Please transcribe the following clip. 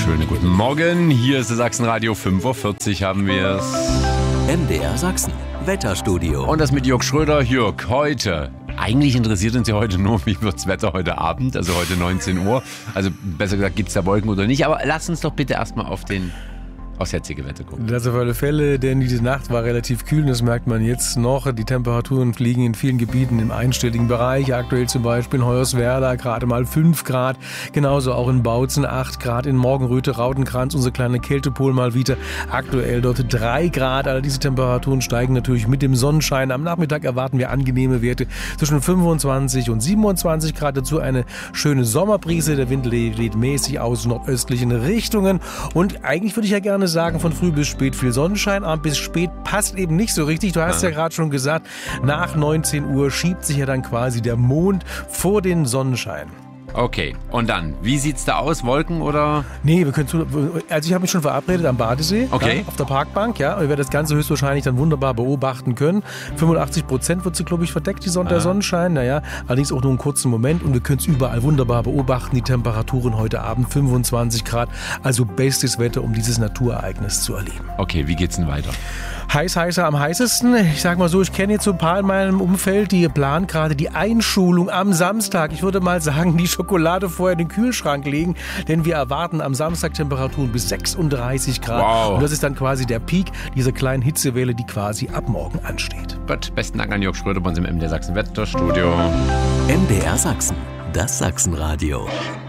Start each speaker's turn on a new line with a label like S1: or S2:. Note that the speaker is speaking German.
S1: Schönen guten Morgen, hier ist das Sachsenradio, 5:40 Uhr haben wir es.
S2: MDR Sachsen, Wetterstudio.
S1: Und das mit Jörg Schröder. Jörg, heute, eigentlich interessiert uns ja heute nur, wie wird das Wetter heute Abend, also heute 19 Uhr. Also besser gesagt, gibt es da Wolken oder nicht, aber lass uns doch bitte erstmal aufs jetzige Wetter gucken.
S3: Das auf alle Fälle, denn diese Nacht war relativ kühl, das merkt man jetzt noch. Die Temperaturen liegen in vielen Gebieten im einstelligen Bereich. Aktuell zum Beispiel in Hoyerswerda gerade mal 5 Grad, genauso auch in Bautzen 8 Grad, in Morgenröthe, Rautenkranz, unser kleiner Kältepol mal wieder. Aktuell dort 3 Grad, all diese Temperaturen steigen natürlich mit dem Sonnenschein. Am Nachmittag erwarten wir angenehme Werte zwischen 25 und 27 Grad. Dazu eine schöne Sommerbrise, der Wind weht mäßig aus nordöstlichen Richtungen und eigentlich würde ich ja gerne sagen, von früh bis spät viel Sonnenschein, aber bis spät passt eben nicht so richtig. Du hast ja gerade schon gesagt, nach 19 Uhr schiebt sich ja dann quasi der Mond vor den Sonnenschein.
S1: Okay, und dann, wie sieht's da aus? Wolken oder?
S3: Nee, ich habe mich schon verabredet am Badesee,
S1: okay.
S3: Ja, auf der Parkbank, ja, und wir werden das Ganze höchstwahrscheinlich dann wunderbar beobachten können. 85% wird sie, glaube ich, verdeckt, der Sonnenschein, naja, allerdings auch nur einen kurzen Moment und wir können es überall wunderbar beobachten. Die Temperaturen heute Abend 25 Grad, also bestes Wetter, um dieses Naturereignis zu erleben.
S1: Okay, wie geht's denn weiter?
S3: Heißer am heißesten. Ich sag mal so, ich kenne jetzt so ein paar in meinem Umfeld, die planen gerade die Einschulung am Samstag. Ich würde mal sagen, die Schokolade vorher in den Kühlschrank legen, denn wir erwarten am Samstag Temperaturen bis 36 Grad.
S1: Wow.
S3: Und das ist dann quasi der Peak dieser kleinen Hitzewelle, die quasi ab morgen ansteht.
S1: Gut, besten Dank an Jörg Schröder bei uns im MDR Sachsen Wetterstudio.
S2: MDR Sachsen, das Sachsenradio.